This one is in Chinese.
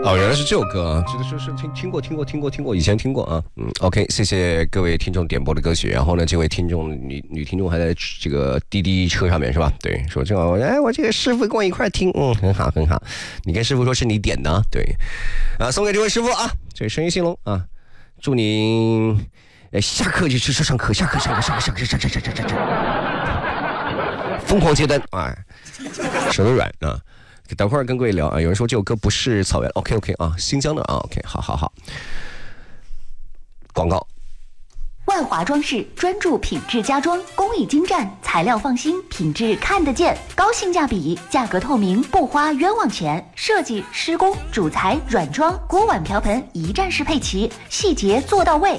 哦，原来是这首歌啊，这个是听过，以前听过啊。OK， 谢谢各位听众点播的歌曲。然后呢，这位听众女听众还在这个滴滴车上面是吧？对，说正好，我这个师傅跟我一块听，很好。你跟师傅说是你点的啊，对，啊，送给这位师傅啊，这声音兴隆啊，祝你下课就去上课，下课，疯狂接单啊，手都软啊。等会儿跟各位聊啊，有人说这首歌不是草原 ，OK 啊，新疆的啊 ，OK， 好，广告。 万华装饰专注品质家装，工艺精湛，材料放心，品质看得见，高性价比，价格透明，不花冤枉钱。设计、施工、主材、软装、锅碗瓢盆一站式配齐，细节做到位。